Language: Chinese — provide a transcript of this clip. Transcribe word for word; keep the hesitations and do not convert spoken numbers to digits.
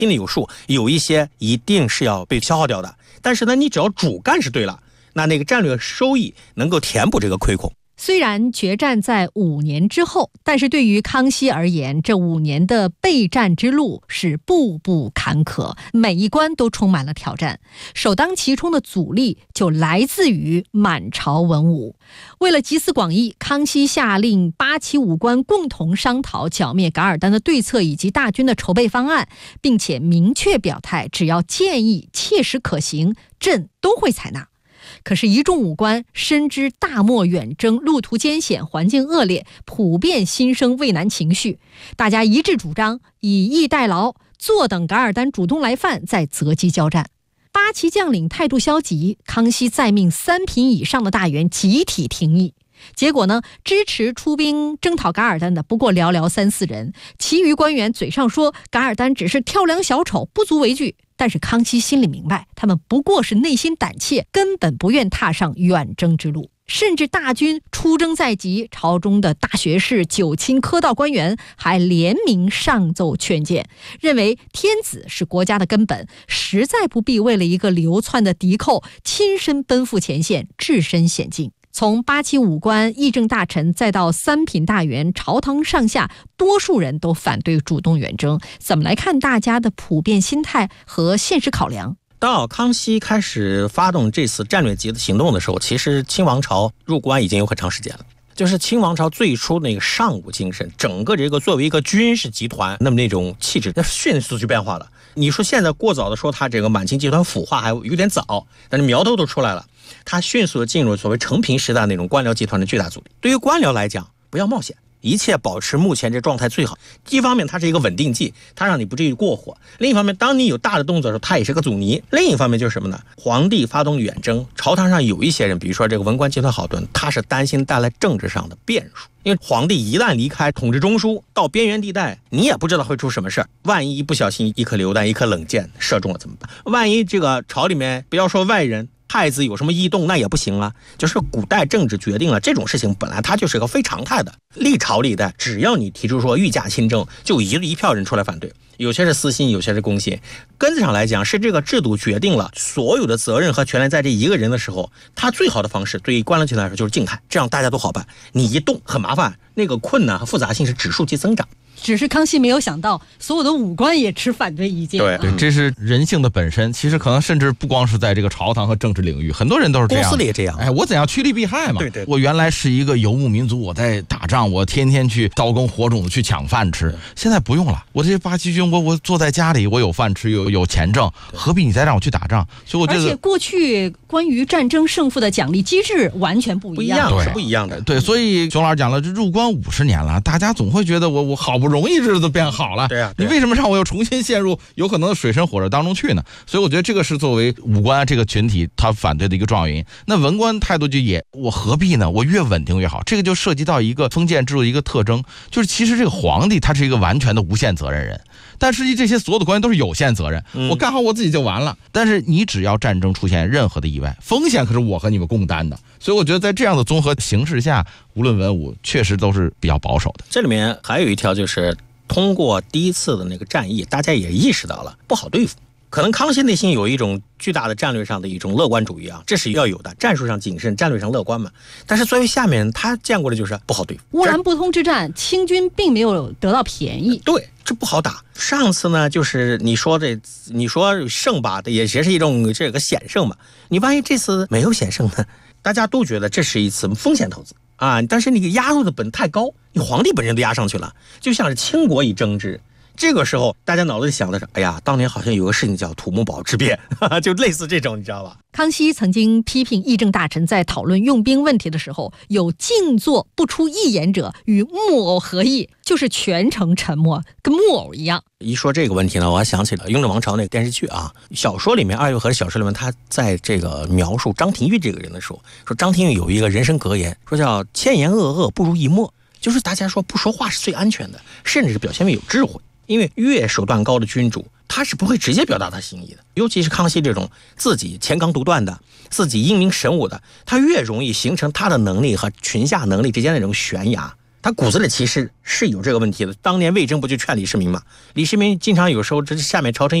心里有数，有一些一定是要被消耗掉的。但是呢，你只要主干是对了，那那个战略收益能够填补这个亏空。 虽然决战在五年之后，但是对于康熙而言，这五年的备战之路是步步坎坷，每一关都充满了挑战。首当其冲的阻力就来自于满朝文武。为了集思广益，康熙下令八旗武官共同商讨剿灭噶尔丹的对策以及大军的筹备方案，并且明确表态，只要建议切实可行，朕都会采纳。可是，一众武官深知大漠远征，路途艰险，环境恶劣，普遍心生畏难情绪。大家一致主张以逸待劳，坐等噶尔丹主动来犯，再择机交战。八旗将领态度消极，康熙再命三品以上的大员集体停役。结果呢，支持出兵征讨噶尔丹的不过寥寥三四人，其余官员嘴上说噶尔丹只是跳梁小丑，不足为惧。但是康熙心里明白，他们不过是内心胆怯，根本不愿踏上远征之路。甚至大军出征在即，朝中的大学士、九卿、科道官员还联名上奏劝谏，认为天子是国家的根本，实在不必为了一个流窜的敌寇亲身奔赴前线，置身险境。从八旗武官、议政大臣，再到三品大员，朝堂上下多数人都反对主动远征。怎么来看大家的普遍心态和现实考量？ 到康熙开始发动这次战略级的行动的时候，其实清王朝入关已经有很长时间了。就是清王朝最初那个尚武精神，整个这个作为一个军事集团，那么那种气质，那迅速就变化了。你说现在过早的说它这个满清集团腐化还有点早，但是苗头都出来了。它迅速的进入所谓承平时代那种官僚集团的巨大阻力。对于官僚来讲，不要冒险，一切保持目前这状态最好。一方面它是一个稳定剂，它让你不至于过火；另一方面，当你有大的动作的时候，它也是个阻尼。另一方面就是什么呢？皇帝发动远征，朝堂上有一些人，比如说这个文官集团好多，他是担心带来政治上的变数。因为皇帝一旦离开统治中枢到边缘地带，你也不知道会出什么事儿。万一不小心一颗榴弹、一颗冷箭射中了怎么办？万一这个朝里面不要说外人，太子有什么异动，那也不行啊。就是古代政治决定了这种事情，本来它就是个非常态的。历朝历代，只要你提出说御驾亲征，就一一票人出来反对，有些是私心，有些是公心。根子上来讲，是这个制度决定了所有的责任和权利在这一个人的时候，他最好的方式对于官僚集团来说就是静态，这样大家都好办。你一动很麻烦，那个困难和复杂性是指数级增长。 只是康熙没有想到，所有的武官也持反对意见。 对，对，这是人性的本身。其实可能甚至不光是在这个朝堂和政治领域，很多人都是这样。 公司里也这样。 哎，我怎样趋利避害嘛？ 对对。 我原来是一个游牧民族，我在打仗，我天天去刀耕火种的去抢饭吃。现在不用了，我这些八旗军，我我坐在家里，我有饭吃，有有钱挣，何必你再让我去打仗？所以我觉得， 而且过去关于战争胜负的奖励机制完全不一样， 不一样是不一样的。 对，所以熊老师讲了，这入关五十年了，大家总会觉得我我好不容易日子变好了， 对啊， 你为什么让我又重新陷入有可能水深火热当中去呢？所以我觉得这个是作为武官这个群体他反对的一个重要原因。那文官态度就也，我何必呢？我越稳定越好。这个就涉及到一个封建制度一个特征，就是其实这个皇帝他是一个完全的无限责任人，但实际这些所有的官员都是有限责任，我干好我自己就完了。但是你只要战争出现任何的意外，风险可是我和你们共担的。所以我觉得在这样的综合形势下，无论文武确实都是比较保守的。 这里面还有一条就是，通过第一次的那个战役，大家也意识到了不好对付。可能康熙内心有一种巨大的战略上的一种乐观主义啊，这是要有的，战术上谨慎，战略上乐观嘛。但是作为下面他见过的就是不好对付。 乌兰布通之战，清军并没有得到便宜。 对，这不好打。上次呢，就是你说这，你说胜吧，也也是一种这个险胜嘛。你万一这次没有险胜呢？大家都觉得这是一次风险投资啊，但是你压入的本太高，你皇帝本身都压上去了，就像是倾国以征之。这个时候大家脑子里想的是，哎呀，当年好像有个事情叫土木堡之变，就类似这种，你知道吧？ 康熙曾经批评议政大臣在讨论用兵问题的时候，有静坐不出一言者，与木偶何异？就是全程沉默，跟木偶一样。 一说这个问题呢，我还想起了《雍正王朝》那个电视剧啊，小说里面二月河的小说里面，他在这个描述张廷玉这个人的时候，说张廷玉有一个人生格言，说叫千言恶恶不如一默，就是大家说不说话是最安全的，甚至是表现为有智慧。因为越手段高的君主，他是不会直接表达他心意的，尤其是康熙这种自己乾纲独断的，自己英明神武的，他越容易形成他的能力和群下能力之间的那种悬崖。 他骨子里其实是有这个问题的。当年魏征不就劝李世民嘛？李世民经常有时候这下面朝臣